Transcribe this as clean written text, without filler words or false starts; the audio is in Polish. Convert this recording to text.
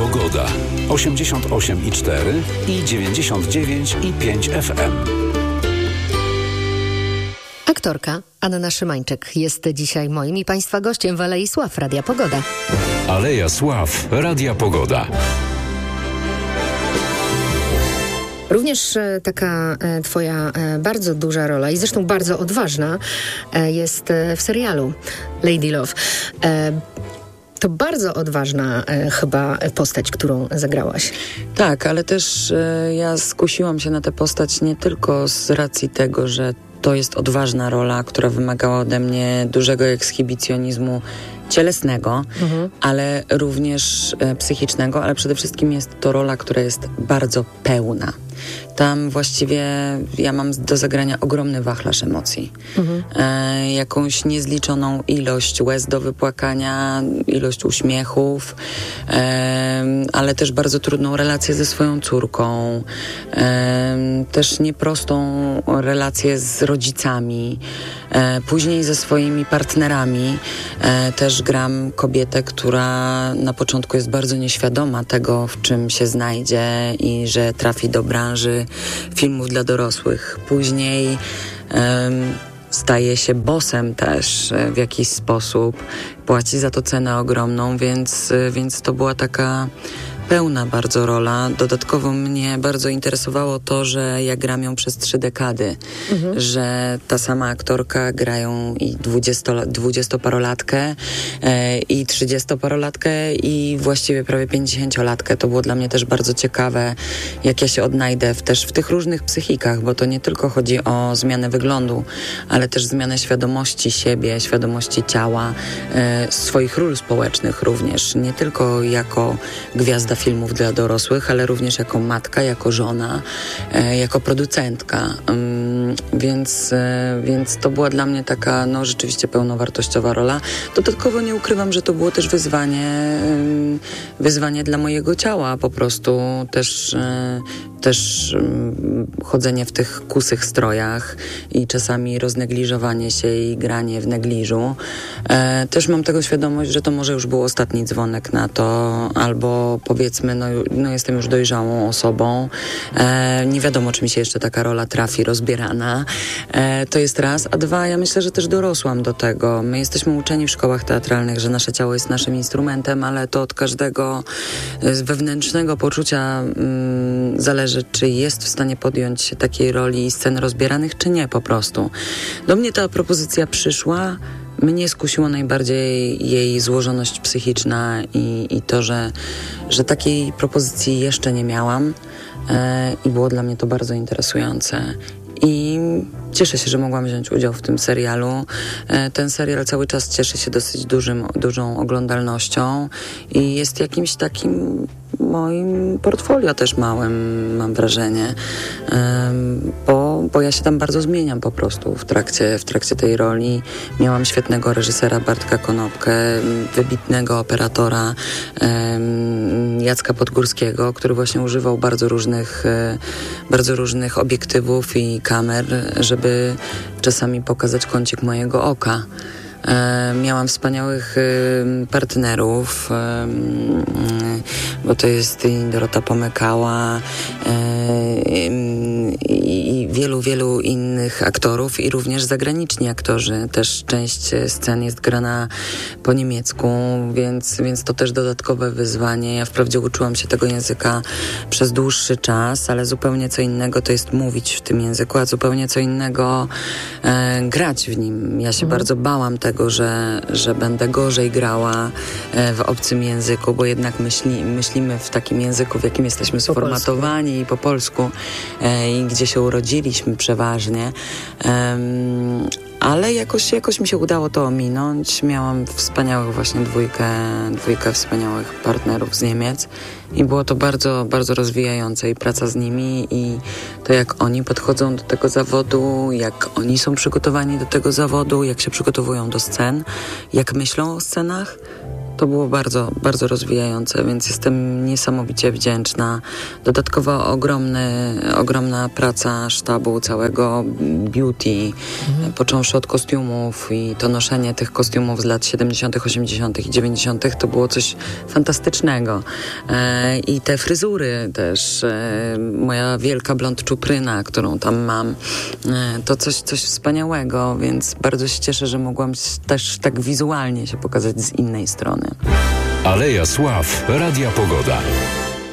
Pogoda. 88,4 i 99,5 FM. Aktorka Anna Szymańczyk jest dzisiaj moim i Państwa gościem w Alei Sław Radia Pogoda. Aleja Sław Radia Pogoda. Również taka twoja bardzo duża rola i zresztą bardzo odważna jest w serialu Lady Love. To bardzo odważna chyba postać, którą zagrałaś. Tak, ale też ja skusiłam się na tę postać nie tylko z racji tego, że to jest odważna rola, która wymagała ode mnie dużego ekshibicjonizmu cielesnego, ale również psychicznego, ale przede wszystkim jest to rola, która jest bardzo pełna. Tam właściwie ja mam do zagrania ogromny wachlarz emocji. Jakąś niezliczoną ilość łez do wypłakania, ilość uśmiechów, ale też bardzo trudną relację ze swoją córką, też nieprostą relację z rodzicami, później ze swoimi partnerami. Też gram kobietę, która na początku jest bardzo nieświadoma tego, w czym się znajdzie i że trafi do branży filmów dla dorosłych. Później staje się bossem też w jakiś sposób. Płaci za to cenę ogromną, więc to była taka pełna bardzo rola. Dodatkowo mnie bardzo interesowało to, że ja gram ją przez 3 dekady. Że ta sama aktorka grają i 20-parolatkę i 30-parolatkę i właściwie prawie 50-latkę. To było dla mnie też bardzo ciekawe, jak ja się odnajdę też w tych różnych psychikach, bo to nie tylko chodzi o zmianę wyglądu, ale też zmianę świadomości siebie, świadomości ciała, swoich ról społecznych również. Nie tylko jako gwiazda filmów dla dorosłych, ale również jako matka, jako żona, jako producentka. Więc to była dla mnie taka rzeczywiście pełnowartościowa rola. Dodatkowo nie ukrywam, że to było też wyzwanie dla mojego ciała. Po prostu też chodzenie w tych kusych strojach i czasami roznegliżowanie się i granie w negliżu. Też mam tego świadomość, że to może już był ostatni dzwonek na to, albo powiedzmy, jestem już dojrzałą osobą. Nie wiadomo, czy mi się jeszcze taka rola trafi rozbierana. To jest raz. A dwa, ja myślę, że też dorosłam do tego. My jesteśmy uczeni w szkołach teatralnych, że nasze ciało jest naszym instrumentem, ale to od każdego z wewnętrznego poczucia zależy, czy jest w stanie podjąć się takiej roli scen rozbieranych, czy nie po prostu. Do mnie ta propozycja przyszła. Mnie skusiło najbardziej jej złożoność psychiczna i to, że takiej propozycji jeszcze nie miałam i było dla mnie to bardzo interesujące. I cieszę się, że mogłam wziąć udział w tym serialu. Ten serial cały czas cieszy się dosyć dużą oglądalnością i jest jakimś takim moim portfolio też małym, mam wrażenie, bo ja się tam bardzo zmieniam po prostu w trakcie tej roli. Miałam świetnego reżysera Bartka Konopkę, wybitnego operatora Jacka Podgórskiego, który właśnie używał bardzo różnych obiektywów i kamer, żeby czasami pokazać kącik mojego oka. Miałam wspaniałych partnerów, bo to jest i Dorota Pomykała i wielu innych aktorów i również zagraniczni aktorzy. Też część scen jest grana po niemiecku, więc to też dodatkowe wyzwanie. Ja wprawdzie uczyłam się tego języka przez dłuższy czas, ale zupełnie co innego to jest mówić w tym języku, a zupełnie co innego grać w nim. Ja się bardzo bałam tego, że będę gorzej grała w obcym języku, bo jednak myślimy w takim języku, w jakim jesteśmy sformatowani i po polsku i gdzie się urodziliśmy przeważnie. Ale jakoś mi się udało to ominąć. Miałam wspaniałych właśnie dwójkę wspaniałych partnerów z Niemiec i było to bardzo, bardzo rozwijające i praca z nimi i to, jak oni podchodzą do tego zawodu, jak oni są przygotowani do tego zawodu, jak się przygotowują do scen, jak myślą o scenach. To było bardzo, bardzo rozwijające, więc jestem niesamowicie wdzięczna. Dodatkowo ogromna praca sztabu całego beauty, począwszy od kostiumów i to noszenie tych kostiumów z lat 70., 80. i 90. to było coś fantastycznego. I te fryzury też, moja wielka blond czupryna, którą tam mam, to coś wspaniałego, więc bardzo się cieszę, że mogłam też tak wizualnie się pokazać z innej strony. Aleja Sław, Radia Pogoda.